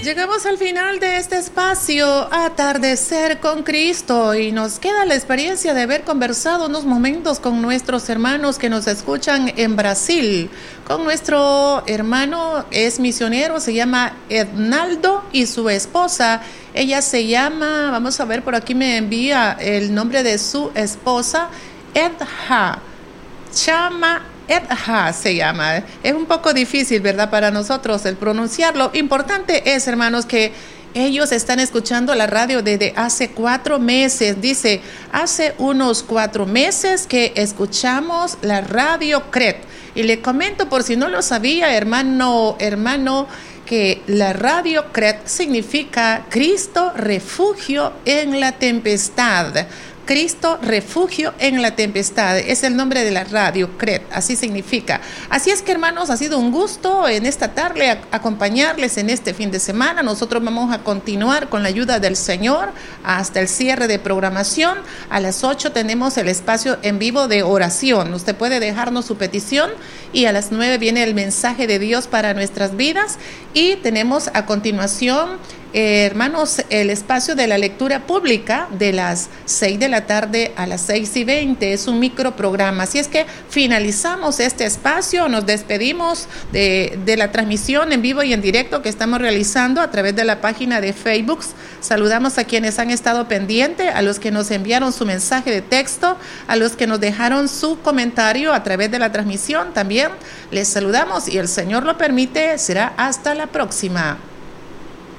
llegamos al final de este espacio Atardecer con Cristo y nos queda la experiencia de haber conversado unos momentos con nuestros hermanos que nos escuchan en Brasil, con nuestro hermano, es misionero, se llama Ednaldo, y su esposa, ella se llama, vamos a ver, por aquí me envía el nombre de su esposa, Edha, Chama Edha se llama. Es un poco difícil, ¿verdad?, para nosotros el pronunciarlo. Importante es, hermanos, que ellos están escuchando la radio desde hace 4 meses. Dice, hace unos 4 meses que escuchamos la radio CRET. Y le comento, por si no lo sabía, hermano, que la radio CRET significa Cristo refugio en la tempestad. Cristo refugio en la tempestad, es el nombre de la radio CRET, así significa. Así es que, hermanos, ha sido un gusto en esta tarde acompañarles en este fin de semana. Nosotros vamos a continuar con la ayuda del Señor hasta el cierre de programación. A las 8 tenemos el espacio en vivo de oración. Usted puede dejarnos su petición y a las 9 viene el mensaje de Dios para nuestras vidas y tenemos a continuación, hermanos, el espacio de la lectura pública de las 6 de la tarde a las 6:20. Es un microprograma. Así es que finalizamos este espacio, nos despedimos de la transmisión en vivo y en directo que estamos realizando a través de la página de Facebook. Saludamos a quienes han estado pendientes, a los que nos enviaron su mensaje de texto, a los que nos dejaron su comentario a través de la transmisión. También les saludamos y el Señor lo permite, será hasta la próxima.